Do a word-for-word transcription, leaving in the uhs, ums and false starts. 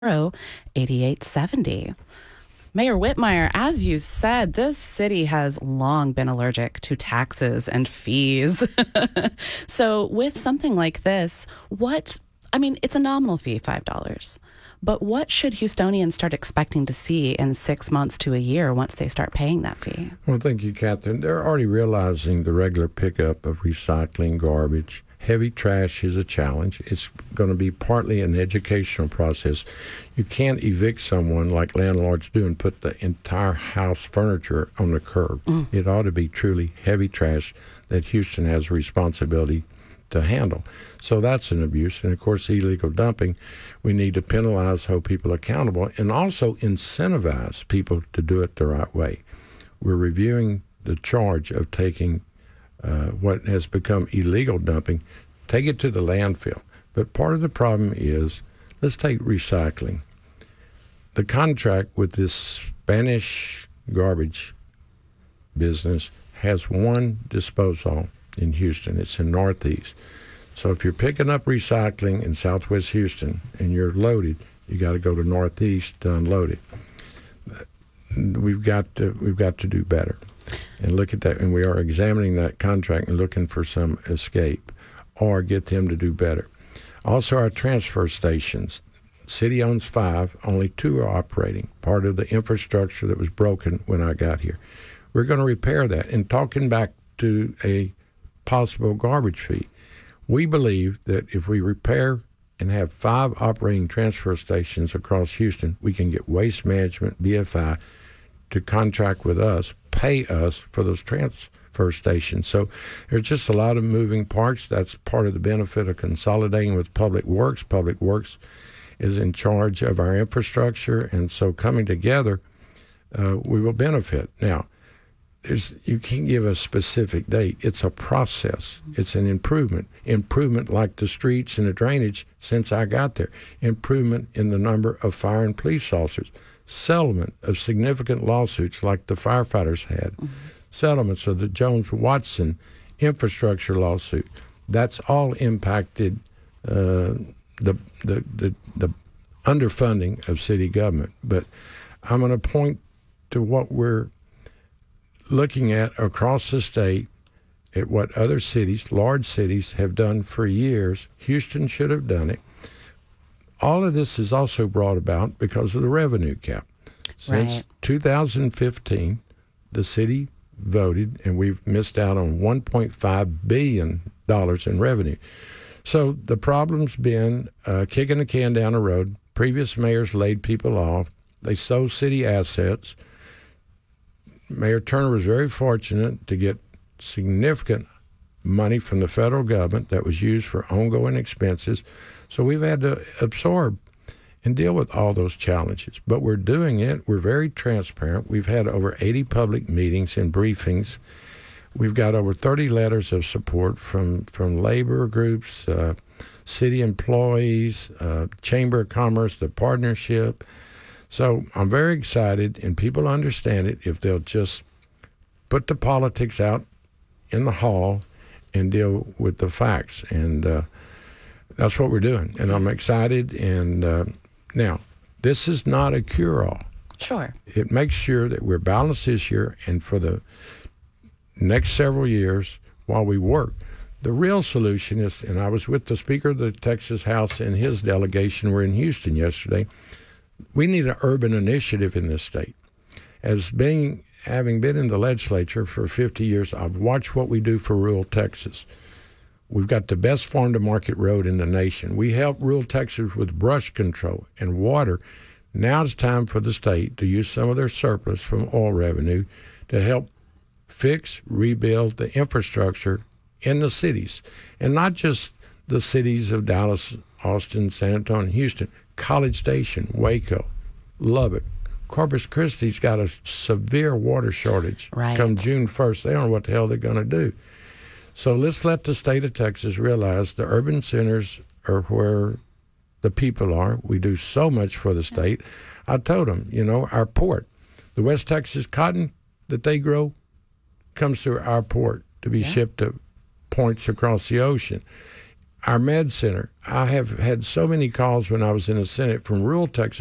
eighty-eight seventy. Mayor Whitmire, as you said, this city has long been allergic to taxes and fees. So with something like this, what, I mean, it's a nominal fee, five dollars. But what should Houstonians start expecting to see in six months to a year once they start paying that fee? Well, thank you, Catherine. They're already realizing the regular pickup of recycling, garbage. Heavy trash is a challenge. It's going to be partly an educational process. You can't evict someone like landlords do and put the entire house furniture on the curb. Mm. It ought to be truly heavy trash that Houston has a responsibility to handle. So that's an abuse. And, of course, illegal dumping, we need to penalize, hold people accountable, and also incentivize people to do it the right way. We're reviewing the charge of taking Uh, what has become illegal dumping, take it to the landfill. But part of the problem is, let's take recycling. The contract with this Spanish garbage business has one disposal in Houston. It's in Northeast. So if you're picking up recycling in Southwest Houston and you're loaded, you got to go to Northeast to unload it. We've got to, we've got to do better. And look at that, and we are examining that contract and looking for some escape or get them to do better. Also, our transfer stations. City owns five, only two are operating, part of the infrastructure that was broken when I got here. We're going to repair that. And talking back to a possible garbage fee, we believe that if we repair and have five operating transfer stations across Houston, we can get Waste Management, B F I, to contract with us, pay us for those transfer stations. So there's just a lot of moving parts. That's part of the benefit of consolidating with Public Works. Public Works is in charge of our infrastructure, and so coming together, uh, we will benefit. Now, there's, you can't give a specific date. It's a process. It's an improvement. Improvement like the streets and the drainage since I got there. Improvement in the number of fire and police officers. Settlement of significant lawsuits like the firefighters had. Mm-hmm. Settlements of the Jones-Watson infrastructure lawsuit. That's all impacted uh, the, the, the, the underfunding of city government. But I'm going to point to what we're looking at across the state, at what other cities, large cities, have done for years. Houston should have done it. All of this is also brought about because of the revenue cap. Since right. two thousand fifteen, the city voted, and we've missed out on one point five billion dollars in revenue. So the problem's been uh, kicking the can down the road. Previous mayors laid people off. They sold city assets. Mayor Turner was very fortunate to get significant money from the federal government that was used for ongoing expenses. So we've had to absorb and deal with all those challenges. But we're doing it. We're very transparent. We've had over eighty public meetings and briefings. We've got over thirty letters of support from, from labor groups, uh, city employees, uh, Chamber of Commerce, the partnership. So I'm very excited, and people understand it if they'll just put the politics out in the hall and deal with the facts. And uh, that's what we're doing. And I'm excited. And uh, now, this is not a cure-all. Sure. It makes sure that we're balanced this year and for the next several years while we work. The real solution is, and I was with the Speaker of the Texas House and his delegation were in Houston yesterday, we need an urban initiative in this state. As being, having been in the legislature for fifty years, I've watched what we do for rural Texas. We've got the best farm-to-market road in the nation. We help rural Texas with brush control and water. Now it's time for the state to use some of their surplus from oil revenue to help fix, rebuild the infrastructure in the cities. And not just the cities of Dallas, Austin, San Antonio, Houston, College Station, Waco, Lubbock. Corpus Christi's got a severe water shortage right. come June first. They don't know what the hell they're going to do. So let's let the state of Texas realize the urban centers are where the people are. We do so much for the state. I told them, you know, our port, the West Texas cotton that they grow comes through our port to be yeah. shipped to points across the ocean. our med center. I have had so many calls when I was in the Senate from rural Texas